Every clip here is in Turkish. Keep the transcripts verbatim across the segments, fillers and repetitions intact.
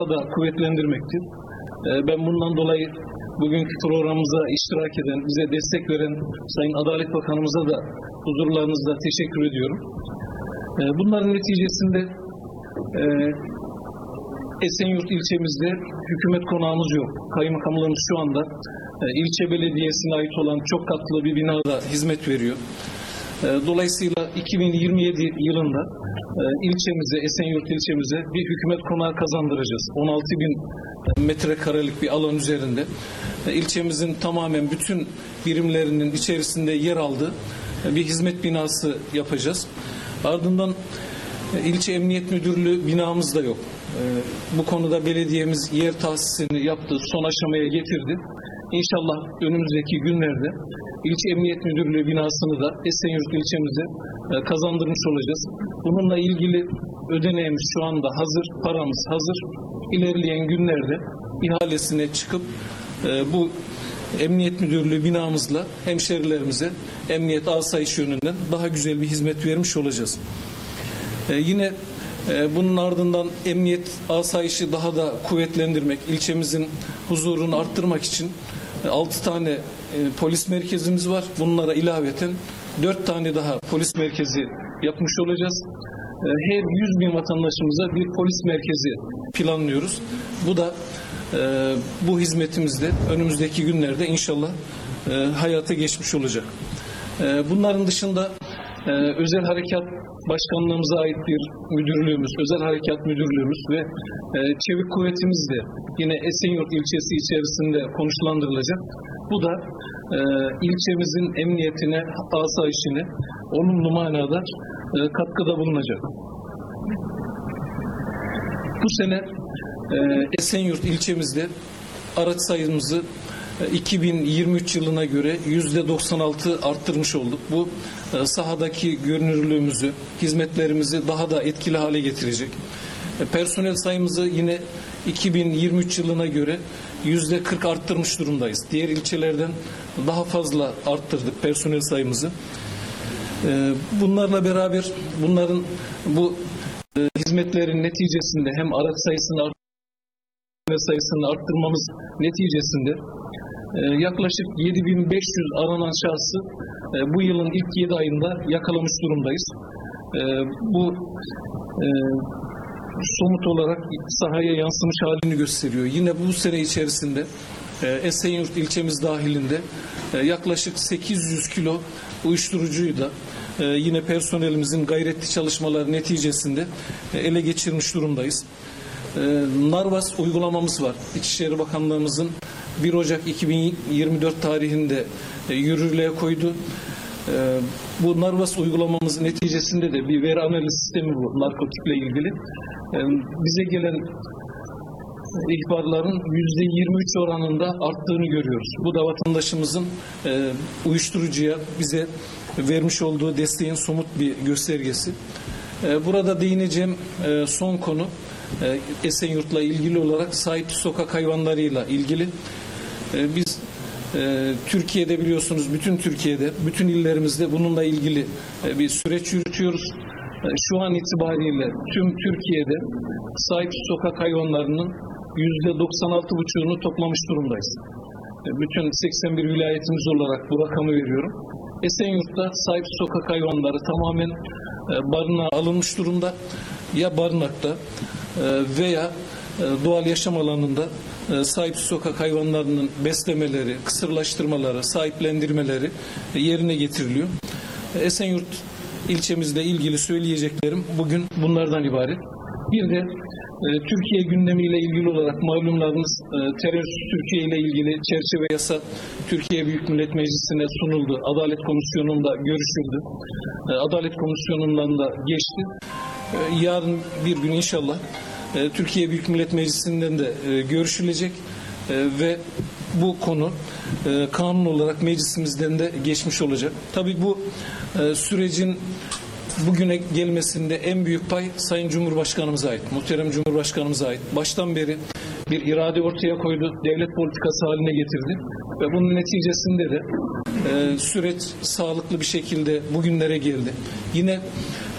da kuvvetlendirmektir. Ben bundan dolayı bugünkü programımıza iştirak eden, bize destek veren Sayın Adalet Bakanımıza da huzurlarınızda teşekkür ediyorum. Bunların neticesinde Esenyurt ilçemizde hükümet konağımız yok. Kaymakamlığımız şu anda ilçe belediyesine ait olan çok katlı bir binada hizmet veriyor. Dolayısıyla iki bin yirmi yedi yılında ilçemize, Esenyurt ilçemize bir hükümet konağı kazandıracağız. on altı bin metrekarelik bir alan üzerinde ilçemizin tamamen bütün birimlerinin içerisinde yer aldığı bir hizmet binası yapacağız. Ardından ilçe emniyet müdürlüğü binamız da yok. Bu konuda belediyemiz yer tahsisini yaptı, son aşamaya getirdi. İnşallah önümüzdeki günlerde ilçe emniyet müdürlüğü binasını da Esenyurt ilçemize kazandırmış olacağız. Bununla ilgili ödeneğimiz şu anda hazır, paramız hazır. İlerleyen günlerde ihalesine çıkıp bu emniyet müdürlüğü binamızla hemşerilerimize emniyet asayiş yönünden daha güzel bir hizmet vermiş olacağız. Yine bunun ardından emniyet asayişi daha da kuvvetlendirmek, ilçemizin huzurunu arttırmak için altı tane polis merkezimiz var. Bunlara ilaveten dört tane daha polis merkezi yapmış olacağız. Her yüz bin vatandaşımıza bir polis merkezi planlıyoruz. Bu da bu hizmetimizde önümüzdeki günlerde inşallah hayata geçmiş olacak. Bunların dışında özel harekat başkanlığımıza ait bir müdürlüğümüz, özel harekat müdürlüğümüz ve çevik kuvvetimiz de yine Esenyurt ilçesi içerisinde konuşlandırılacak. Bu da ilçemizin emniyetine, asayişine olumlu manada katkıda bulunacak. Bu sene Esenyurt ilçemizde araç sayımızı iki bin yirmi üç yılına göre yüzde doksan altı arttırmış olduk. Bu sahadaki görünürlüğümüzü, hizmetlerimizi daha da etkili hale getirecek. Personel sayımızı yine iki bin yirmi üç yılına göre yüzde kırk arttırmış durumdayız. Diğer ilçelerden daha fazla arttırdık personel sayımızı. Bunlarla beraber bunların bu hizmetlerin neticesinde hem araç sayısını arttırmamız, sayısını arttırmamız neticesinde yaklaşık yedi bin beş yüz aranan şahsı bu yılın ilk yedi ayında yakalamış durumdayız. Bu somut olarak sahaya yansımış halini gösteriyor. Yine bu sene içerisinde Esenyurt ilçemiz dahilinde yaklaşık sekiz yüz kilo uyuşturucuyu da yine personelimizin gayretli çalışmaları neticesinde ele geçirmiş durumdayız. Narvas uygulamamız var. İçişleri Bakanlığımızın bir Ocak iki bin yirmi dört tarihinde yürürlüğe koydu. Bu Narvas uygulamamızın neticesinde de bir veri analiz sistemi bu narkotikle ilgili. Bize gelen ihbarların yüzde yirmi üç oranında arttığını görüyoruz. Bu da vatandaşımızın uyuşturucuya bize vermiş olduğu desteğin somut bir göstergesi. Burada değineceğim son konu Esenyurt'la ilgili olarak sahipli sokak hayvanlarıyla ilgili. Biz Türkiye'de biliyorsunuz bütün Türkiye'de, bütün illerimizde bununla ilgili bir süreç yürütüyoruz. Şu an itibariyle tüm Türkiye'de sahipli sokak hayvanlarının yüzde doksan altı buçuğunu toplamış durumdayız. Bütün seksen bir vilayetimiz olarak bu rakamı veriyorum. Esenyurt'ta sahipli sokak hayvanları tamamen barınağa alınmış durumda. Ya barınakta veya doğal yaşam alanında sahipsiz sokak hayvanlarının beslemeleri, kısırlaştırmaları, sahiplendirmeleri yerine getiriliyor. Esenyurt ilçemizle ilgili söyleyeceklerim bugün bunlardan ibaret. Bir de Türkiye gündemiyle ilgili olarak malumlarınız terörist Türkiye ile ilgili çerçeve yasa Türkiye Büyük Millet Meclisi'ne sunuldu. Adalet Komisyonu'nda görüşüldü. Adalet Komisyonu'ndan da geçti. Yarın bir gün inşallah Türkiye Büyük Millet Meclisi'nden de görüşülecek ve bu konu kanun olarak meclisimizden de geçmiş olacak. Tabii bu sürecin bugüne gelmesinde en büyük pay Sayın Cumhurbaşkanımıza ait, muhterem Cumhurbaşkanımıza ait. Baştan beri bir irade ortaya koydu, devlet politikası haline getirdi ve bunun neticesinde de e, süreç sağlıklı bir şekilde bugünlere geldi. Yine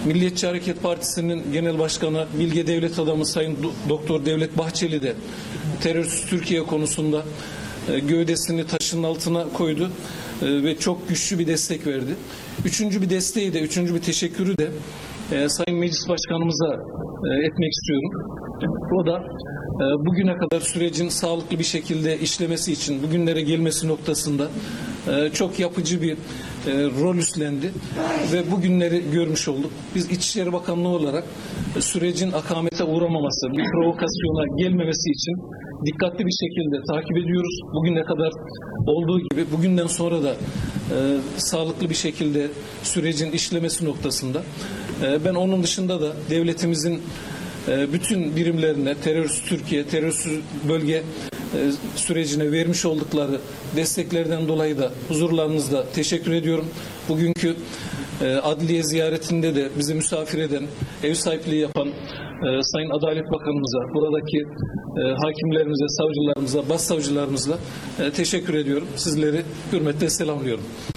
Milliyetçi Hareket Partisi'nin Genel Başkanı, Bilge Devlet Adamı Sayın Doktor Devlet Bahçeli de terörsüz Türkiye konusunda e, gövdesini taşın altına koydu e, ve çok güçlü bir destek verdi. Üçüncü bir desteği de, üçüncü bir teşekkürü de e, Sayın Meclis Başkanımıza e, etmek istiyorum. O da e, bugüne kadar sürecin sağlıklı bir şekilde işlemesi için, bugünlere gelmesi noktasında e, çok yapıcı bir e, rol üstlendi ve bugünleri görmüş olduk. Biz İçişleri Bakanlığı olarak e, sürecin akamete uğramaması, bir provokasyona gelmemesi için dikkatli bir şekilde takip ediyoruz. Bugüne kadar olduğu gibi bugünden sonra da e, sağlıklı bir şekilde sürecin işlemesi noktasında. E, ben onun dışında da devletimizin e, bütün birimlerine, terörsüz Türkiye, terörsüz bölge e, sürecine vermiş oldukları desteklerden dolayı da huzurlarınızda teşekkür ediyorum. Bugünkü e, adliye ziyaretinde de bizi misafir eden, ev sahipliği yapan e, Sayın Adalet Bakanımıza, buradaki e, hakimlerimize, savcılarımıza, başsavcılarımıza e, teşekkür ediyorum. Sizleri hürmetle selamlıyorum.